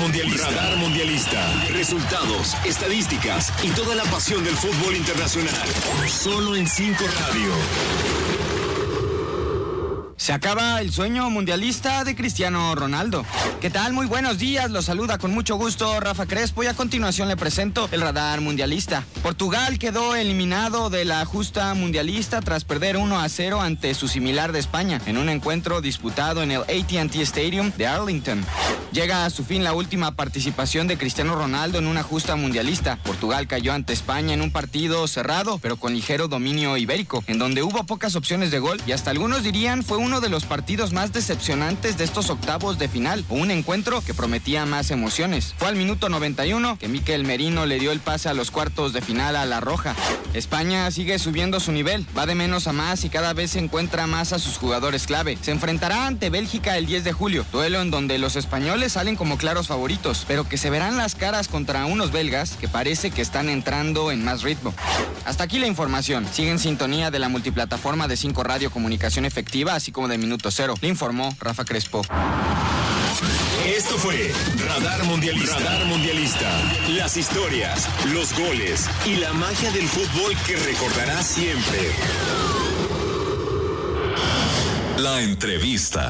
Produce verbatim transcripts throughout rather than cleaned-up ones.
Mundialista. Radar Mundialista. Resultados, estadísticas y toda la pasión del fútbol internacional. Solo en cinco Radio. Se acaba el sueño mundialista de Cristiano Ronaldo. ¿Qué tal? Muy buenos días, los saluda con mucho gusto Rafa Crespo y a continuación le presento el radar mundialista. Portugal quedó eliminado de la justa mundialista tras perder uno a cero ante su similar de España en un encuentro disputado en el A T and T Stadium de Arlington. Llega a su fin la última participación de Cristiano Ronaldo en una justa mundialista. Portugal cayó ante España en un partido cerrado, pero con ligero dominio ibérico, en donde hubo pocas opciones de gol y hasta algunos dirían fue uno de los partidos más decepcionantes de estos octavos de final, o un encuentro que prometía más emociones. Fue al minuto noventa y uno que Mikel Merino le dio el pase a los cuartos de final a la Roja. España sigue subiendo su nivel, va de menos a más y cada vez se encuentra más a sus jugadores clave. Se enfrentará ante Bélgica el diez de julio, duelo en donde los españoles salen como claros favoritos, pero que se verán las caras contra unos belgas que parece que están entrando en más ritmo. Hasta aquí la información. Sigue en sintonía de la multiplataforma de cinco Radio Comunicación Efectiva, así como de Minuto Cero. Le informó Rafa Crespo. Esto fue Radar Mundialista. Radar Mundialista. Las historias, los goles y la magia del fútbol que recordarás siempre. La entrevista.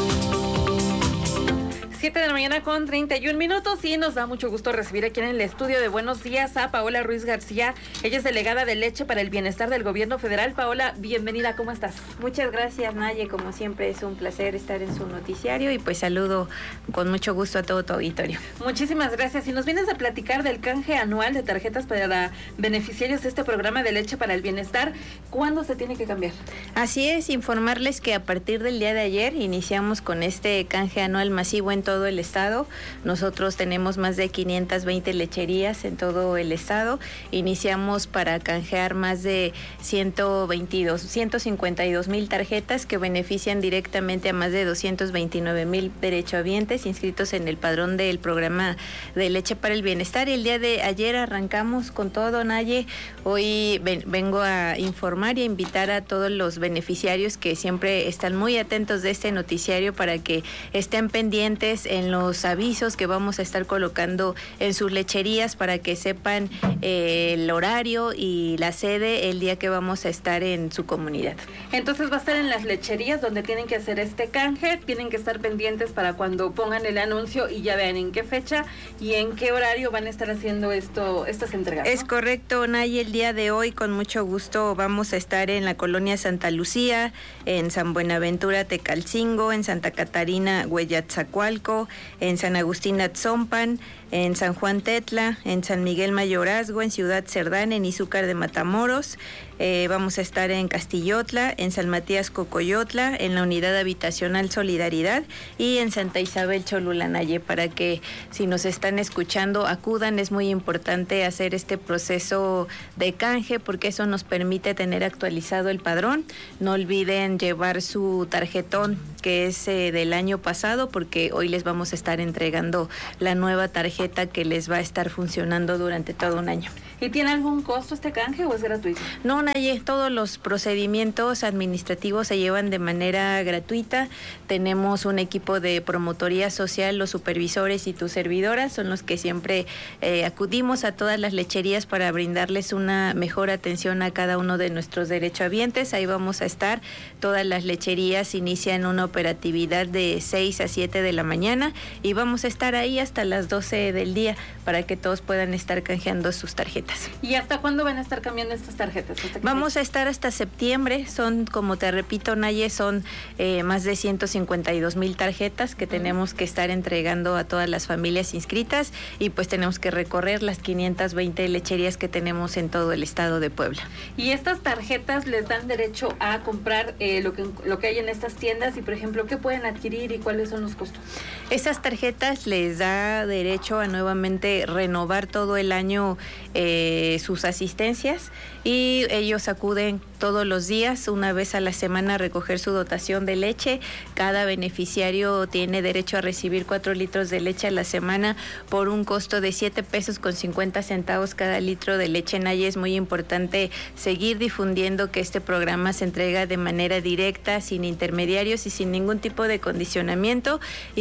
siete de la mañana con treinta y un minutos y nos da mucho gusto recibir aquí en el estudio de Buenos Días a Paola Ruiz García. Ella es delegada de Leche para el Bienestar del Gobierno Federal. Paola, bienvenida, ¿cómo estás? Muchas gracias, Naye, como siempre es un placer estar en su noticiario y pues saludo con mucho gusto a todo tu auditorio. Muchísimas gracias y nos vienes a platicar del canje anual de tarjetas para beneficiarios de este programa de Leche para el Bienestar. ¿Cuándo se tiene que cambiar? Así es, informarles que a partir del día de ayer iniciamos con este canje anual masivo en todo todo el estado. Nosotros tenemos más de quinientas veinte lecherías en todo el estado. Iniciamos para canjear más de ciento veintidós, ciento cincuenta y dos mil tarjetas que benefician directamente a más de doscientos veintinueve mil derechohabientes inscritos en el padrón del programa de Leche para el Bienestar. Y el día de ayer arrancamos con todo, Naye. Hoy ven, vengo a informar y a invitar a todos los beneficiarios que siempre están muy atentos de este noticiario para que estén pendientes en los avisos que vamos a estar colocando en sus lecherías para que sepan eh, el horario y la sede el día que vamos a estar en su comunidad. Entonces va a estar en las lecherías donde tienen que hacer este canje, tienen que estar pendientes para cuando pongan el anuncio y ya vean en qué fecha y en qué horario van a estar haciendo esto, estas entregas, ¿no? Es correcto, Nay, el día de hoy con mucho gusto vamos a estar en la colonia Santa Lucía, en San Buenaventura Tecalcingo, en Santa Catarina Hueyatzacualco, en San Agustín Atzompan, en San Juan Tetla, en San Miguel Mayorazgo, en Ciudad Cerdán, en Izúcar de Matamoros. Eh, vamos a estar en Castillotla, en San Matías Cocoyotla, en la Unidad Habitacional Solidaridad y en Santa Isabel Cholula, Naye, para que si nos están escuchando acudan. Es muy importante hacer este proceso de canje porque eso nos permite tener actualizado el padrón. No olviden llevar su tarjetón que es eh, del año pasado porque hoy les vamos a estar entregando la nueva tarjeta que les va a estar funcionando durante todo un año. ¿Y tiene algún costo este canje o es gratuito? No, Naye, todos los procedimientos administrativos se llevan de manera gratuita. Tenemos un equipo de promotoría social, los supervisores y tus servidoras son los que siempre eh, acudimos a todas las lecherías para brindarles una mejor atención a cada uno de nuestros derechohabientes. Ahí vamos a estar. Todas las lecherías inician una operatividad de seis a siete de la mañana y vamos a estar ahí hasta las doce del día para que todos puedan estar canjeando sus tarjetas. ¿Y hasta cuándo van a estar cambiando estas tarjetas? Vamos a estar hasta septiembre, son, como te repito, Naye, son eh, más de ciento cincuenta y dos mil tarjetas que tenemos que estar entregando a todas las familias inscritas y pues tenemos que recorrer las quinientas veinte lecherías que tenemos en todo el estado de Puebla. ¿Y estas tarjetas les dan derecho a comprar eh, lo que lo que hay en estas tiendas y, por ejemplo, qué pueden adquirir y cuáles son los costos? Estas tarjetas les da derecho a nuevamente renovar todo el año eh, sus asistencias y ellos acuden todos los días, una vez a la semana, a recoger su dotación de leche. Cada beneficiario tiene derecho a recibir cuatro litros de leche a la semana por un costo de siete pesos con cincuenta centavos cada litro de leche. Naye, es muy importante seguir difundiendo que este programa se entrega de manera directa, sin intermediarios y sin ningún tipo de condicionamiento. Y además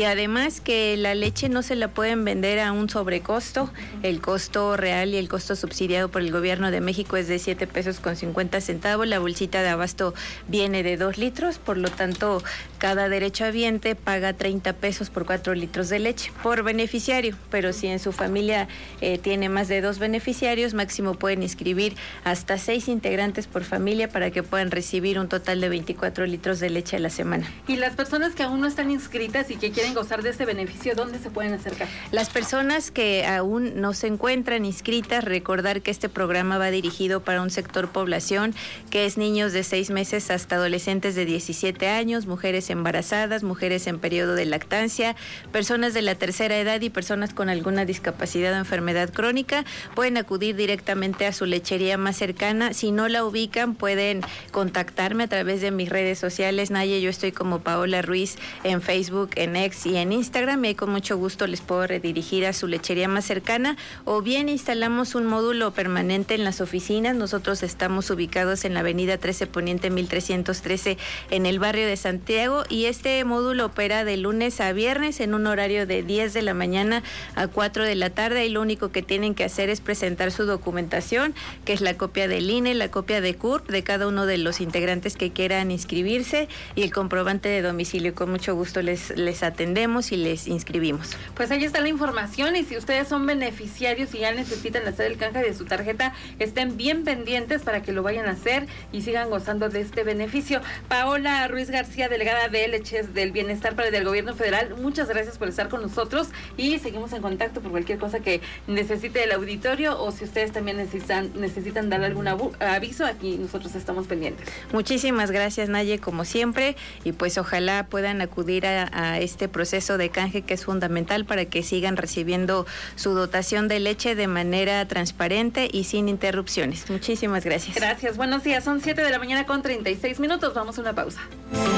Además que la leche no se la pueden vender a un sobrecosto. El costo real y el costo subsidiado por el gobierno de México es de siete pesos con cincuenta centavos. La bolsita de abasto viene de dos litros, por lo tanto cada derechohabiente paga treinta pesos por cuatro litros de leche por beneficiario, pero si en su familia eh, tiene más de dos beneficiarios, máximo pueden inscribir hasta seis integrantes por familia para que puedan recibir un total de veinticuatro litros de leche a la semana. Y las personas que aún no están inscritas y que quieren gozar de este beneficio, ¿dónde se pueden acercar? Las personas que aún no se encuentran inscritas, recordar que este programa va dirigido para un sector población que es niños de seis meses hasta adolescentes de diecisiete años, mujeres embarazadas, mujeres en periodo de lactancia, personas de la tercera edad y personas con alguna discapacidad o enfermedad crónica. Pueden acudir directamente a su lechería más cercana. Si no la ubican, pueden contactarme a través de mis redes sociales. Naye, yo estoy como Paola Ruiz en Facebook, en X y en Instagram, y ahí con mucho gusto les puedo redirigir a su lechería más cercana, o bien instalamos un módulo permanente en las oficinas. Nosotros estamos ubicados en la avenida trece Poniente mil trescientos trece en el barrio de Santiago, y este módulo opera de lunes a viernes en un horario de diez de la mañana a cuatro de la tarde, y lo único que tienen que hacer es presentar su documentación, que es la copia del I N E, la copia de C U R P de cada uno de los integrantes que quieran inscribirse y el comprobante de domicilio. Con mucho gusto les, les atendemos y les inscribimos. Pues ahí está la información, y si ustedes son beneficiarios y ya necesitan hacer el canje de su tarjeta, estén bien pendientes para que lo vayan a hacer y sigan gozando de este beneficio. Paola Ruiz García, delegada de Leches del Bienestar para el Gobierno Federal, muchas gracias por estar con nosotros y seguimos en contacto por cualquier cosa que necesite el auditorio, o si ustedes también necesitan, necesitan dar algún aviso, aquí nosotros estamos pendientes. Muchísimas gracias, Naye, como siempre, y pues ojalá puedan acudir a, a este proceso de canje que es fundamental para que sigan recibiendo su dotación de leche de manera transparente y sin interrupciones. Muchísimas gracias. Gracias, buenos días, son siete de la mañana con treinta y seis minutos, vamos a una pausa.